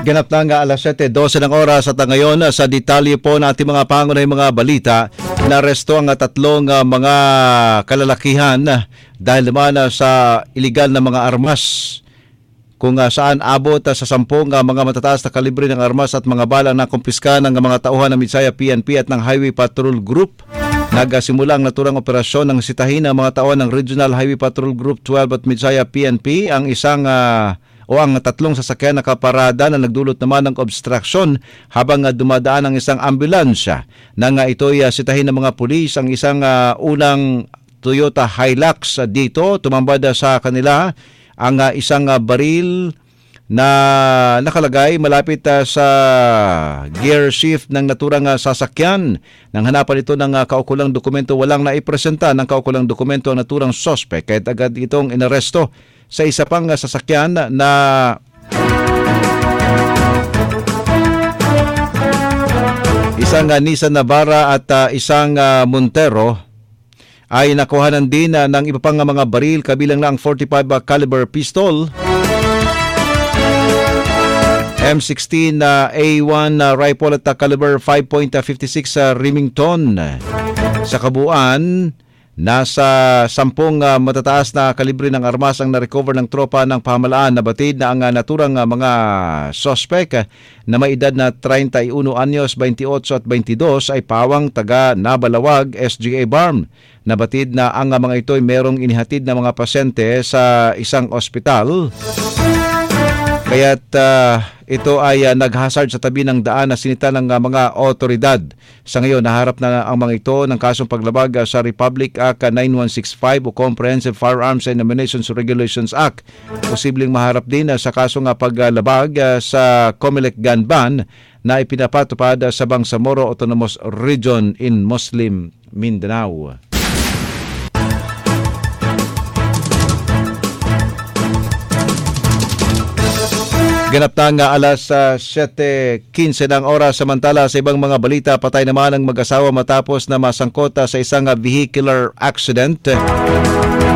Ganap na nga alas 7:12 ng oras at ngayon sa detalye po ng ating mga pangunahing mga balita, naresto ang tatlong mga kalalakihan dahil naman sa iligal na mga armas kung saan abot sa 10 mga matataas na kalibre ng armas at mga bala na kumpiska ng mga tauhan ng Midsaya PNP at ng Highway Patrol Group. Nagsimula ang naturang operasyon ng sitahin ng mga tauhan ng Regional Highway Patrol Group 12 at Midsaya PNP ang ang tatlong sasakyan na kaparada na nagdulot naman ng obstruction habang dumadaan ang isang ambulansya. Nang ito'y sitahin ng mga pulis ang isang unang Toyota Hilux dito, tumambad sa kanila ang isang baril na nakalagay malapit sa gear shift ng naturang sasakyan. Nang hanapan ito ng kaukulang dokumento, walang naipresenta ng kaukulang dokumento ang naturang suspect, kahit agad itong inaresto sa isa pang sasakyan na isang Nissan Navara at isang Montero ay nakuhanan din ng iba pang mga baril, kabilang na ang 45 caliber pistol, M16 A1 rifle at caliber 5.56 Remington. Sa kabuuan, nasa 10 matataas na kalibre ng armas ang na-recover ng tropa ng pamahalaan. Nabatid na ang naturang mga suspect na may edad na 31 anyos, 28 at 22 ay pawang taga Nabalawag, SGA Barm. Nabatid na ang mga ito ay merong inihatid na mga pasyente sa isang ospital. Kaya't ito ay naghasard sa tabi ng daan na sinita ng mga otoridad. Sa ngayon, naharap na ang mga ito ng kasong paglabag sa Republic Act 9165 o Comprehensive Firearms and Ammunition Regulations Act. Posibleng maharap din sa kasong paglabag sa COMELEC gun ban na ipinapatupad sa Bangsamoro Autonomous Region in Muslim Mindanao. Ganap na nga alas 7:15 ng oras. Samantala sa ibang mga balita, patay naman ang mag-asawa matapos na masangkot sa isang vehicular accident.